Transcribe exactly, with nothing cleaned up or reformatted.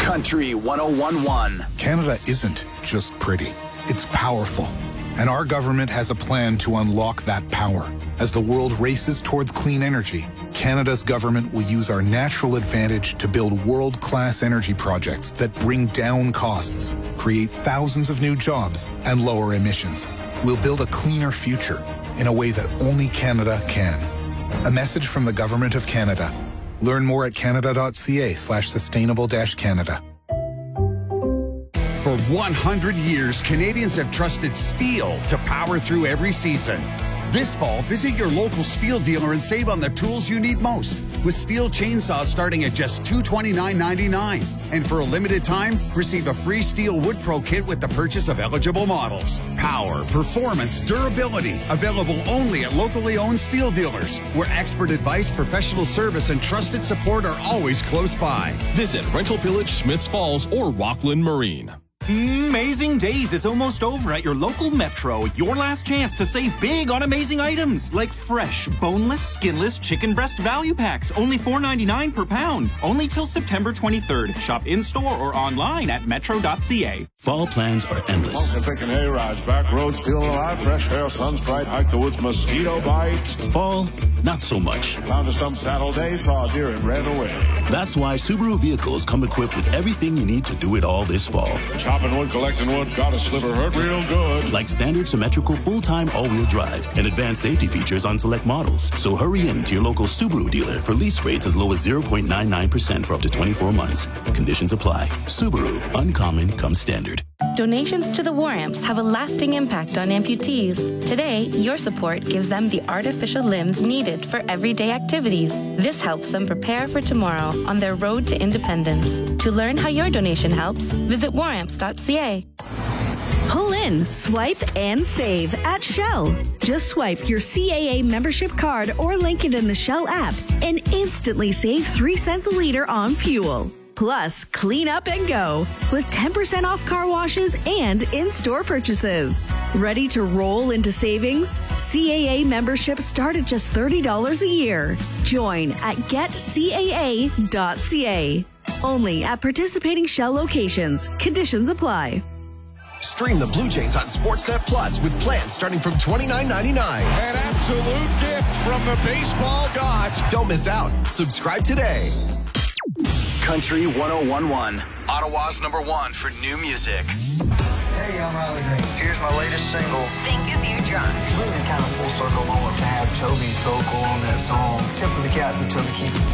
Country one oh one point one. Canada isn't just pretty. It's powerful. And our government has a plan to unlock that power. As the world races towards clean energy, Canada's government will use our natural advantage to build world-class energy projects that bring down costs, create thousands of new jobs, and lower emissions. We'll build a cleaner future in a way that only Canada can. A message from the Government of Canada. Learn more at canada.ca slash sustainable dash Canada. For one hundred years, Canadians have trusted steel to power through every season. This fall, visit your local steel dealer and save on the tools you need most, with steel chainsaws starting at just two hundred twenty-nine ninety-nine. And for a limited time, receive a free Steel Wood Pro kit with the purchase of eligible models. Power, performance, durability, available only at locally owned steel dealers, where expert advice, professional service, and trusted support are always close by. Visit Rental Village, Smiths Falls, or Rockland Marine. Amazing Days is almost over at your local Metro. Your last chance to save big on amazing items like fresh, boneless, skinless chicken breast value packs, only four ninety-nine per pound. Only till September twenty-third. Shop in-store or online at metro dot c a. Fall plans are endless. Pumpkin picking hay rides, back roads feeling alive, fresh air, sun's bright, hike the woods, mosquito bites. Fall, not so much. Found a stump saddle day, saw a deer and ran away. That's why Subaru vehicles come equipped with everything you need to do it all this fall. Chopping wood, collecting wood, got a sliver, hurt real good. Like standard symmetrical full-time all-wheel drive and advanced safety features on select models. So hurry in to your local Subaru dealer for lease rates as low as zero point nine nine percent for up to twenty-four months. Conditions apply. Subaru, uncommon comes standard. Donations to the War Amps have a lasting impact on amputees. Today, your support gives them the artificial limbs needed for everyday activities. This helps them prepare for tomorrow on their road to independence. To learn how your donation helps, visit war amps dot c a. Pull in, swipe, and save at Shell. Just swipe your C A A membership card or link it in the Shell app and instantly save three cents a liter on fuel. Plus, clean up and go with ten percent off car washes and in-store purchases. Ready to roll into savings? C A A memberships start at just thirty dollars a year. Join at get c a a dot c a. Only at participating Shell locations. Conditions apply. Stream the Blue Jays on Sportsnet Plus with plans starting from twenty-nine ninety-nine. An absolute gift from the baseball gods. Don't miss out. Subscribe today. Country one oh one point one. Ottawa's number one for new music. Hey, I'm Riley Green. Here's my latest single. Think Is You Drunk. Moving kind of full circle moment to have Toby's vocal on that song. Tip of the cap to Toby Keith.